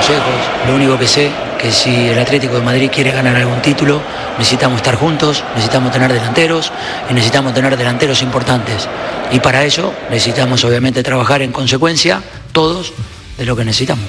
consejos. Lo único que sé que si el Atlético de Madrid quiere ganar algún título, necesitamos estar juntos, necesitamos tener delanteros y necesitamos tener delanteros importantes. Y para ello necesitamos obviamente trabajar en consecuencia todos de lo que necesitamos.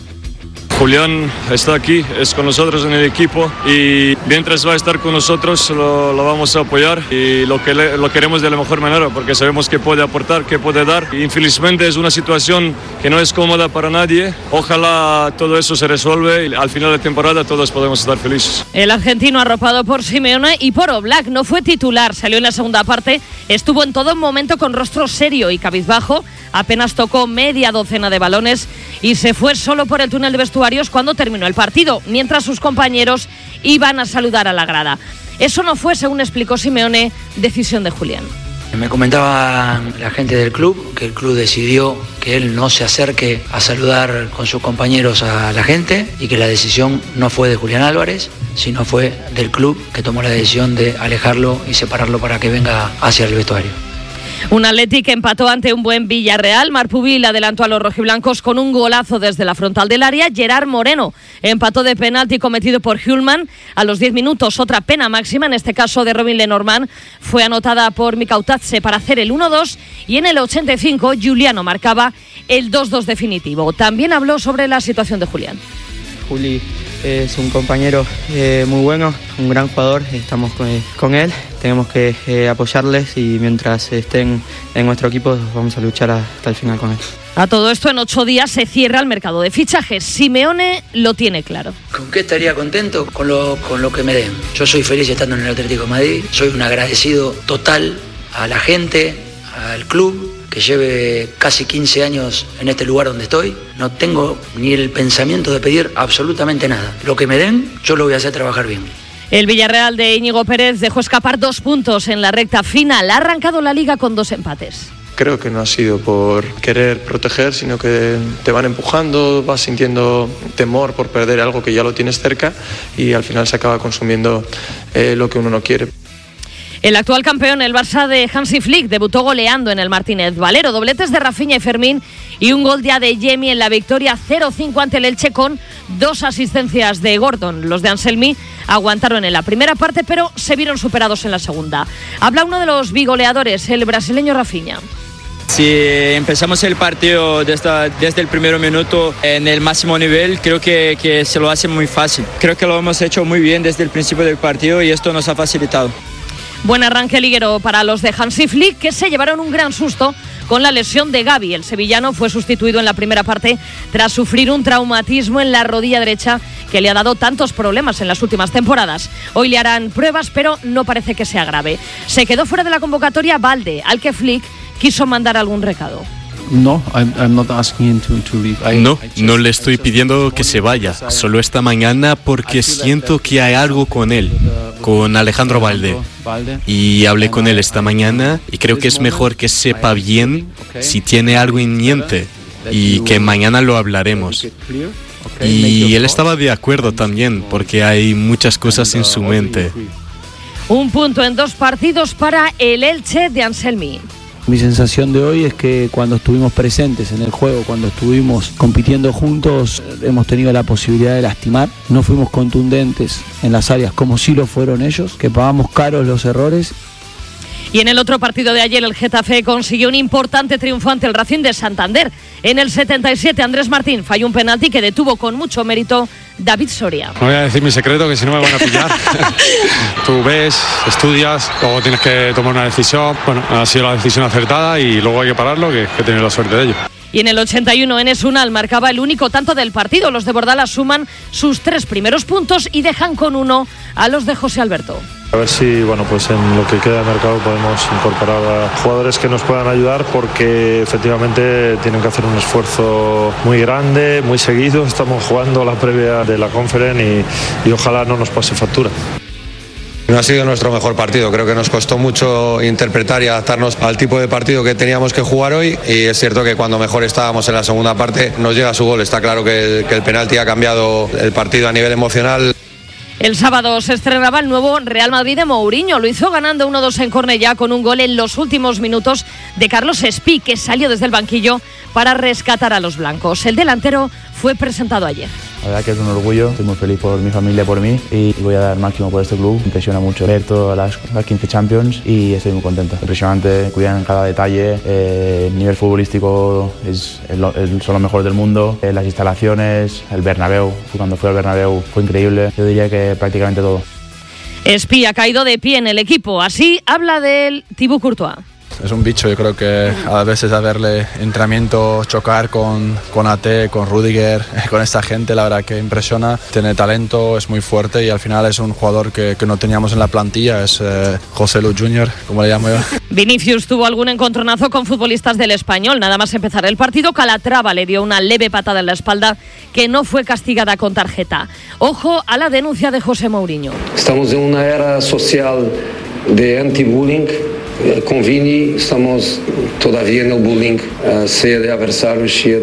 Julián está aquí, es con nosotros en el equipo y mientras va a estar con nosotros lo vamos a apoyar y lo queremos de la mejor manera porque sabemos que puede aportar, que puede dar. Infelizmente es una situación que no es cómoda para nadie. Ojalá todo eso se resuelva y al final de temporada todos podemos estar felices. El argentino arropado por Simeone y por Oblak no fue titular, salió en la segunda parte, estuvo en todo momento con rostro serio y cabizbajo, apenas tocó media docena de balones y se fue solo por el túnel de vestuarios cuando terminó el partido, mientras sus compañeros iban a saludar a la grada. Eso no fue, según explicó Simeone, decisión de Julián. Me comentaba la gente del club que el club decidió que él no se acerque a saludar con sus compañeros a la gente y que la decisión no fue de Julián Álvarez, sino fue del club que tomó la decisión de alejarlo y separarlo para que venga hacia el vestuario. Un Atleti que empató ante un buen Villarreal. Marc Pubil adelantó a los rojiblancos con un golazo desde la frontal del área. Gerard Moreno empató de penalti cometido por Hjulman. A los 10 minutos otra pena máxima, en este caso de Robin Lenormand, fue anotada por Mikautadze para hacer el 1-2 y en el 85 Giuliano marcaba el 2-2 definitivo. También habló sobre la situación de Julián. Juli es un compañero muy bueno, un gran jugador, estamos con él, tenemos que apoyarles y mientras estén en nuestro equipo vamos a luchar hasta el final con él. A todo esto, en 8 días se cierra el mercado de fichajes. Simeone lo tiene claro. ¿Con qué estaría contento? Con lo que me den. Yo soy feliz estando en el Atlético de Madrid, soy un agradecido total a la gente, al club, que lleve casi 15 años en este lugar donde estoy. No tengo ni el pensamiento de pedir absolutamente nada. Lo que me den, yo lo voy a hacer trabajar bien. El Villarreal de Íñigo Pérez dejó escapar 2 puntos en la recta final. Ha arrancado la Liga con 2 empates. Creo que no ha sido por querer proteger, sino que te van empujando, vas sintiendo temor por perder algo que ya lo tienes cerca y al final se acaba consumiendo lo que uno no quiere. El actual campeón, el Barça de Hansi Flick, debutó goleando en el Martínez Valero. Dobletes de Rafinha y Fermín y un gol de Adeyemi en la victoria 0-5 ante el Elche con 2 asistencias de Gordon. Los de Anselmi aguantaron en la primera parte, pero se vieron superados en la segunda. Habla uno de los bigoleadores, el brasileño Rafinha. Si empezamos el partido desde el primer minuto en el máximo nivel, creo que se lo hace muy fácil. Creo que lo hemos hecho muy bien desde el principio del partido y esto nos ha facilitado. Buen arranque liguero para los de Hansi Flick, que se llevaron un gran susto con la lesión de Gavi. El sevillano fue sustituido en la primera parte tras sufrir un traumatismo en la rodilla derecha que le ha dado tantos problemas en las últimas temporadas. Hoy le harán pruebas, pero no parece que sea grave. Se quedó fuera de la convocatoria Balde, al que Flick quiso mandar algún recado. No, I'm not asking him to leave. No le estoy pidiendo que se vaya, solo esta mañana porque siento que hay algo con él, con Alejandro Balde. Y hablé con él esta mañana y creo que es mejor que sepa bien si tiene algo en mente y que mañana lo hablaremos. Y él estaba de acuerdo también porque hay muchas cosas en su mente. Un punto en 2 partidos para el Elche de Anselmi. Mi sensación de hoy es que cuando estuvimos presentes en el juego, cuando estuvimos compitiendo juntos, hemos tenido la posibilidad de lastimar. No fuimos contundentes en las áreas como sí lo fueron ellos, que pagamos caros los errores. Y en el otro partido de ayer, el Getafe consiguió un importante triunfo ante el Racing de Santander. En el 77, Andrés Martín falló un penalti que detuvo con mucho mérito David Soria. No voy a decir mi secreto, que si no me van a pillar. Tú ves, estudias, luego tienes que tomar una decisión. Bueno, ha sido la decisión acertada y luego hay que pararlo, que tener la suerte de ello. Y en el 81, Enes Unal marcaba el único tanto del partido. Los de Bordalás suman sus 3 primeros puntos y dejan con 1 a los de José Alberto. A ver si, pues en lo que queda de mercado podemos incorporar a jugadores que nos puedan ayudar, porque efectivamente tienen que hacer un esfuerzo muy grande, muy seguido. Estamos jugando la previa de la Conference y ojalá no nos pase factura. No ha sido nuestro mejor partido, creo que nos costó mucho interpretar y adaptarnos al tipo de partido que teníamos que jugar hoy, y es cierto que cuando mejor estábamos en la segunda parte nos llega su gol. Está claro que el penalti ha cambiado el partido a nivel emocional. El sábado se estrenaba el nuevo Real Madrid de Mourinho. Lo hizo ganando 1-2 en Cornellá con un gol en los últimos minutos de Carlos Espí, que salió desde el banquillo para rescatar a los blancos. El delantero fue presentado ayer. La verdad que es un orgullo, estoy muy feliz por mi familia, por mí, y voy a dar el máximo por este club. Me impresiona mucho ver todas las 15 Champions y estoy muy contento. Impresionante, cuidan cada detalle, el nivel futbolístico son los mejores del mundo, las instalaciones, el Bernabéu, cuando fui al Bernabéu fue increíble, yo diría que prácticamente todo. Espí ha caído de pie en el equipo, así habla del Thibaut Courtois. Es un bicho, yo creo que a veces a verle entrenamiento, chocar con AT, con Rudiger, con esta gente, la verdad que impresiona. Tiene talento, es muy fuerte y al final es un jugador que no teníamos en la plantilla, es José Lu Junior, como le llamo yo. Vinicius tuvo algún encontronazo con futbolistas del Español. Nada más empezar el partido, Calatrava le dio una leve patada en la espalda que no fue castigada con tarjeta. Ojo a la denuncia de José Mourinho. Estamos en una era social de anti-bullying. Con Vini estamos todavía en el bullying, sea de adversarios, sea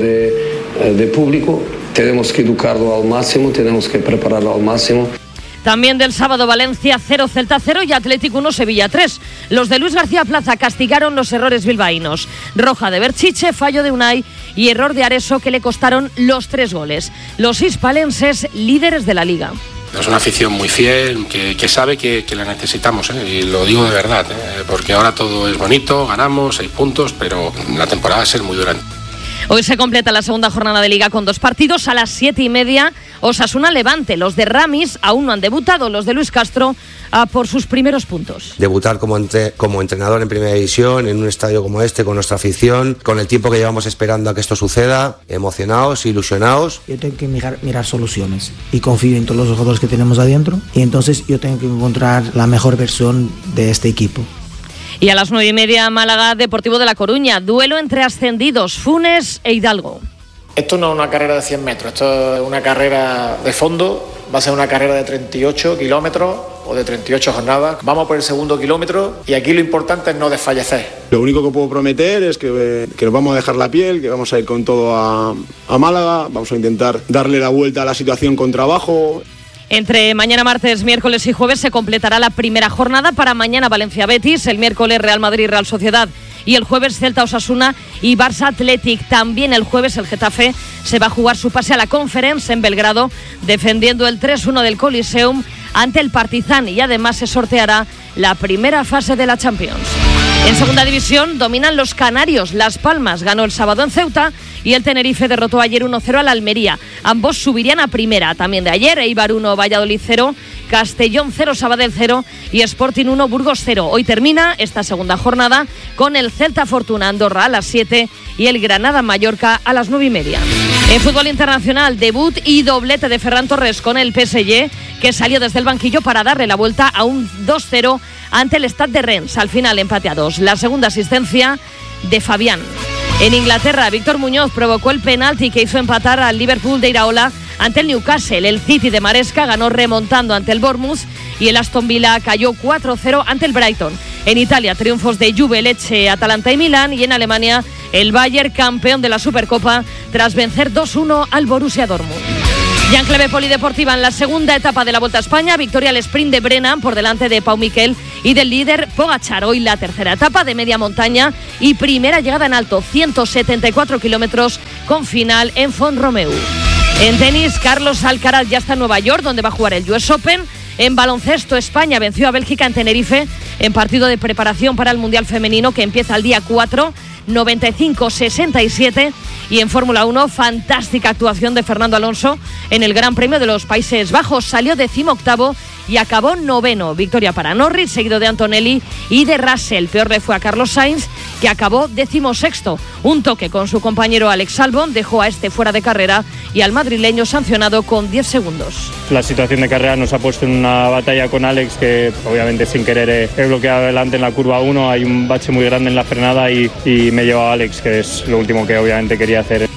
de público. Tenemos que educarlo al máximo, tenemos que prepararlo al máximo. También del sábado, Valencia 0, Celta 0 y Atlético 1, Sevilla 3. Los de Luis García Plaza castigaron los errores bilbaínos. Roja de Berchiche, fallo de Unai y error de Areso que le costaron los 3 goles. Los hispalenses líderes de la Liga. Es una afición muy fiel, que sabe que la necesitamos, y lo digo de verdad, porque ahora todo es bonito, ganamos, 6 puntos, pero la temporada va a ser muy dura. Hoy se completa la segunda jornada de Liga con 2 partidos. A las 7:30, Osasuna Levante. Los de Ramis aún no han debutado, los de Luis Castro por sus primeros puntos. Debutar como entrenador en Primera División, en un estadio como este, con nuestra afición, con el tiempo que llevamos esperando a que esto suceda, emocionados, ilusionados. Yo tengo que mirar soluciones y confío en todos los jugadores que tenemos adentro, y entonces yo tengo que encontrar la mejor versión de este equipo. Y a las 9:30, Málaga Deportivo de La Coruña. Duelo entre ascendidos, Funes e Hidalgo. Esto no es una carrera de 100 metros, esto es una carrera de fondo. Va a ser una carrera de 38 kilómetros o de 38 jornadas. Vamos por el segundo kilómetro y aquí lo importante es no desfallecer. Lo único que puedo prometer es que nos vamos a dejar la piel, que vamos a ir con todo a Málaga, vamos a intentar darle la vuelta a la situación con trabajo. Entre mañana, martes, miércoles y jueves se completará la primera jornada. Para mañana Valencia-Betis, el miércoles Real Madrid-Real Sociedad y el jueves Celta-Osasuna y Barça-Athletic. También el jueves el Getafe se va a jugar su pase a la Conference en Belgrado, defendiendo el 3-1 del Coliseum ante el Partizan, y además se sorteará la primera fase de la Champions. En segunda división dominan los canarios. Las Palmas ganó el sábado en Ceuta y el Tenerife derrotó ayer 1-0 al Almería. Ambos subirían a primera. También de ayer, Eibar 1, Valladolid 0, Castellón 0, Sabadell 0 y Sporting 1, Burgos 0. Hoy termina esta segunda jornada con el Celta Fortuna Andorra a las 7 y el Granada Mallorca a las 9:30. En fútbol internacional, debut y doblete de Ferran Torres con el PSG, que salió desde el banquillo para darle la vuelta a un 2-0 ante el Stade de Rennes. Al final empate a 2. La segunda asistencia de Fabián. En Inglaterra, Víctor Muñoz provocó el penalti que hizo empatar al Liverpool de Iraola ante el Newcastle. El City de Maresca ganó remontando ante el Bournemouth y el Aston Villa cayó 4-0 ante el Brighton. En Italia, triunfos de Juve, Lecce, Atalanta y Milán, y en Alemania, el Bayern, campeón de la Supercopa, tras vencer 2-1 al Borussia Dortmund. Ya en clave polideportiva, en la segunda etapa de la Vuelta a España, victoria al sprint de Brennan por delante de Pau Miquel y del líder Pogačar. Hoy la tercera etapa de media montaña y primera llegada en alto, 174 kilómetros con final en Font-Romeu. En tenis, Carlos Alcaraz ya está en Nueva York, donde va a jugar el US Open. En baloncesto, España venció a Bélgica en Tenerife en partido de preparación para el Mundial Femenino que empieza el día 4, 95-67. Y en Fórmula 1, fantástica actuación de Fernando Alonso en el Gran Premio de los Países Bajos. Salió 18º y acabó 9º. Victoria para Norris, seguido de Antonelli y de Russell. Peor le fue a Carlos Sainz, que acabó 16º. Un toque con su compañero Alex Albon dejó a este fuera de carrera y al madrileño sancionado con 10 segundos. La situación de carrera nos ha puesto en una batalla con Alex, que obviamente sin querer he bloqueado adelante en la curva 1. Hay un bache muy grande en la frenada y me lleva a Alex, que es lo último que obviamente quería hacer.